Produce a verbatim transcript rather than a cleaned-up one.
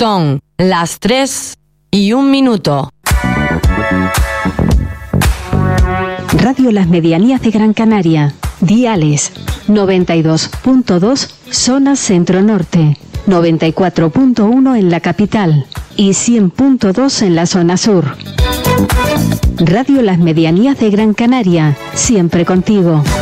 Son las tres y un minuto. Radio Las Medianías de Gran Canaria. Diales noventa y dos punto dos, zona centro-norte, noventa y cuatro punto uno en la capital y cien punto dos en la zona sur. Radio Las Medianías de Gran Canaria, siempre contigo.